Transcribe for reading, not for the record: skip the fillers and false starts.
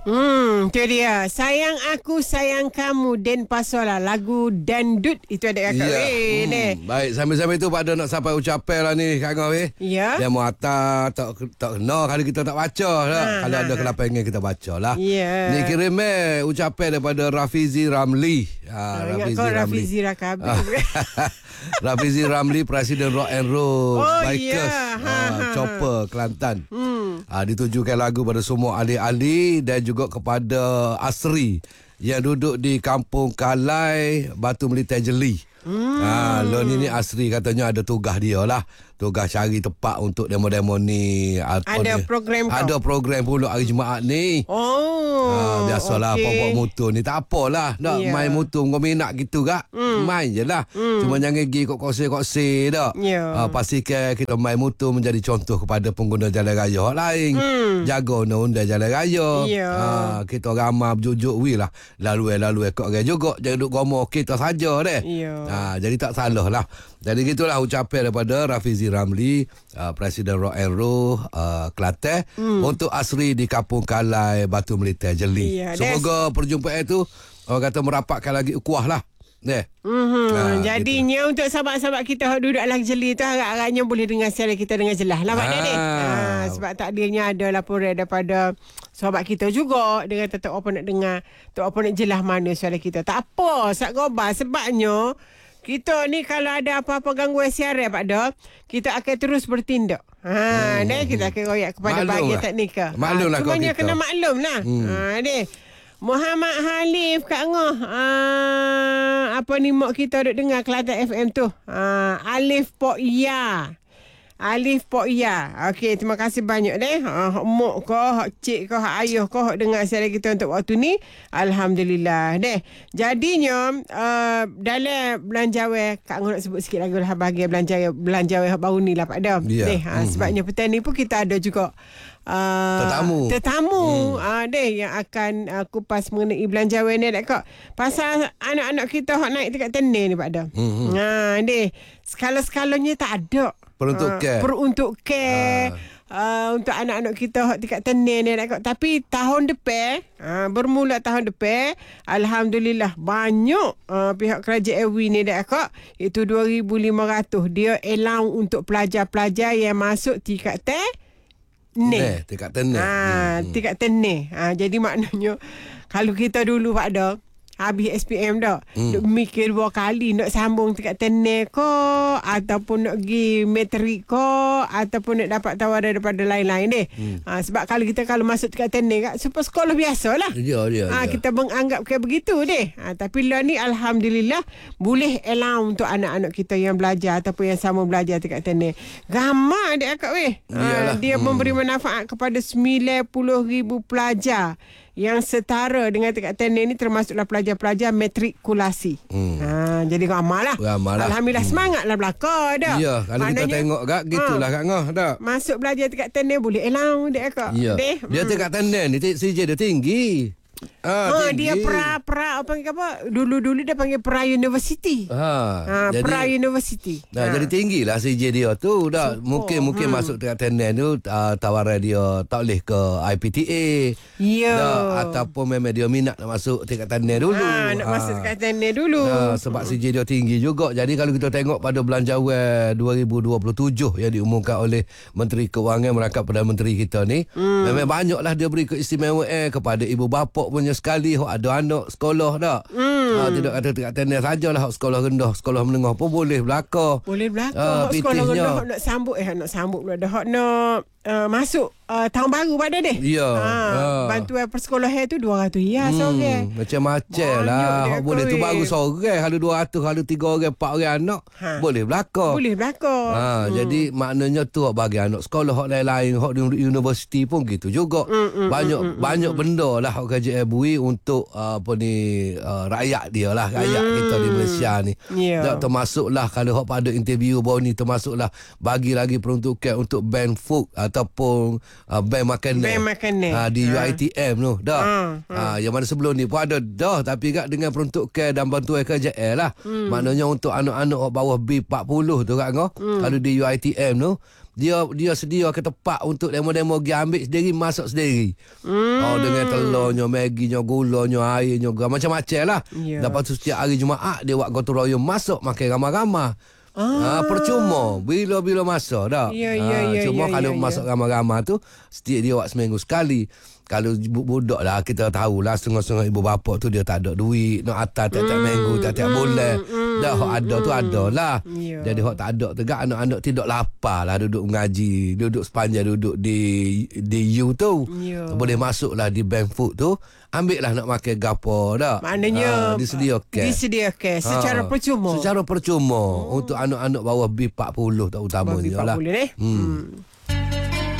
Tu dia. Sayang aku, sayang kamu. Den Pasola. Lagu Dandut. Itu ada kakak Baik, sambil-sambil tu pada nak sampai ucapan lah ni Kak Ngah Ya. Dia mau atas tak kena kalau kita tak baca lah. Kalau ada kelapangan kita baca lah. Ya. Ni kirim ucapan daripada Rafizi Ramli. Rafizi Rakabi. Rafizi Ramli, Presiden Rock and Roll Bikers, ya. Chopper Kelantan. Ditujukan lagu pada semua ahli-ahli dan juga kepada Asri yang duduk di Kampung Kalai, Batu Melita Jeli. Lon ini Asri katanya ada tugas dia lah. Tugas cari tempat untuk demo-demo ni. Ada program kau? Ada program pula hari Jumaat ni. Biasalah pokok motor ni tak apalah. Nak main motor kau minat gitu kak. Main je lah. Cuma jangan pergi kok kose-kose dah. Pastikan kita main motor menjadi contoh kepada pengguna jalan raya lain. Jaga undang-undang jalan raya. Kita ramai berjujuk weh lah. Lalu kok orang juga. Jangan duduk gomoh kita saja deh. Jadi tak salah lah. Jadi gitulah ucapan daripada Rafizi Ramli, Presiden Rock and Roll Kelantan, untuk Asri di Kampung Kalai, Batu Melita Jeli. Semoga perjumpaan itu orang kata merapatkan lagi ukuah lah. Jadinya gitu. Untuk sahabat-sahabat kita yang duduk dalam Jeli tu harap-harapnya boleh dengar siaran kita dengan jelas lah Pak Dede. Sebab takdirnya ada laporan daripada sahabat kita juga dengan tak apa nak dengar, tak apa nak jelas mana suara kita. Tak apa, sak gobar sebabnya kita ni kalau ada apa-apa gangguan siaran Pak Dah, kita akan terus bertindak. Kita akan royak kepada bahagian teknikal. Maklum lah kau semuanya kita. Kena maklum lah. Muhammad Halif Kak Ngah. Apa ni mak kita duk dengar Kelantan FM tu. Alif Pok Ya. Alif Pok Ya. Okey, terima kasih banyak deh. Mak ko, cik ko, ayah ko dengar siaran kita untuk waktu ni. Alhamdulillah deh. Jadinya dalam belanjawan, Kak Ngah nak sebut sikit lagi lah bahagian belanjawan baru ni lah Pak Dam. Sebabnya petang ni pun kita ada juga tetamu deh yang akan kupas mengenai belanjawan ni dek kak. Pasal anak-anak kita hok naik dekat tenir ni Pak Dam. Deh. Skala-skalanya tak ada. Peruntukan untuk anak-anak kita hok dekat tenir ni dek kak. Tapi tahun depan, bermula tahun depan, alhamdulillah banyak pihak kerajaan AWI ni dek kak, itu 2,500 dia allow untuk pelajar-pelajar yang masuk tingkat tingkat tenir. Tingkat tenir. Jadi maknanya kalau kita dulu Pak Dah habis SPM dah, mikir 2 kali nak sambung tingkat tenir ko, ataupun nak pergi matrik ko, ataupun nak dapat tawaran daripada lain-lain deh. Sebab kalau kita masuk tingkat tenir kat super sekolah biasa lah. Kita menganggap kayak begitu deh. Tapi lah ni alhamdulillah boleh allow untuk anak-anak kita yang belajar ataupun yang sama belajar tingkat tenir. Ramai dek akak weh. Dia memberi manfaat kepada 90,000 pelajar yang setara dengan tingkat tenir ni, termasuklah pelajar-pelajar matrikulasi. Jadi ramai lah. Alhamdulillah, semangatlah belakang dah. Ya, kalau maknanya, kita tengok kak, gitulah Kak Ngah dah. Masuk belajar tingkat tenir boleh allow dek kak. Dia tingkat tenir ni CJ dia tinggi. Dia pra panggil apa? Dulu dia panggil pra university. Pra university. Jadi tinggilah CJ dia tu dah. Mungkin masuk tingkat tenir tu tawaran dia tak boleh ke IPTA. Ataupun memang dia minat nak masuk tingkat tenir dulu. Nak masuk tingkat tenir dulu. Sebab CJ dia tinggi juga. Jadi kalau kita tengok pada belanjawan 2027 yang diumumkan oleh Menteri Kewangan merangkap Perdana Menteri kita ni, memang banyaklah dia beri keistimewaan kepada ibu bapa punya sekali ada anak sekolah dah. Tidak kata tingkat tenir sajalah, sekolah rendah, sekolah menengah pun boleh belaka. Sekolah rendah nak sambut pula dah nak masuk tahun baru pada deh. Bantuan persekolahan tu 200 seorang. Macam-macam lah. Boleh tu baru seorang, kalau 200, kalau 3 orang, 4 orang anak, boleh belaka. Jadi maknanya tu bagi anak sekolah hak lain-lain, hak di universiti pun gitu juga. Banyak benda lah hak kerja bui untuk rakyat dia lah, rakyat kita di Malaysia ni. Termasuklah kalau hak pada interview baru ni, termasuklah bagi lagi peruntukan untuk ban food ataupun bank makanan di UiTM tu dah. Yang mana sebelum ni pun ada dah, tapi kat dengan peruntukan dan bantuan kerajaan lah. Maknanya untuk anak-anak bawah B40 tu Kak Ngah, kalau di UiTM tu dia sedia ke tempat untuk demo-demo pergi ambil sendiri, masak sendiri. Dengan telurnya, Magginya, gulanya, airnya, macam-macam lah. Lepas tu setiap hari Jumaat dia buat gotong royong masak makan ramai-ramai. Percuma bila-bila masak dah. Cuma kalau masak ramai-ramai tu setiap dia buat seminggu sekali. Kalau budak lah kita tahulah setengah-setengah ibu bapa tu dia tak ada duit nak atas tiap-tiap minggu, tiap-tiap bulan. Dah hak ada tu ada lah. Jadi hak tak ada tu gak anak-anak tidak lapar lah duduk mengaji, duduk sepanjang duduk di U tu. Boleh masuklah di bank food tu, ambil lah nak makan gapo dah. Maknanya disediakan secara percuma. Secara percuma untuk anak-anak bawah B40 tak utamanya lah.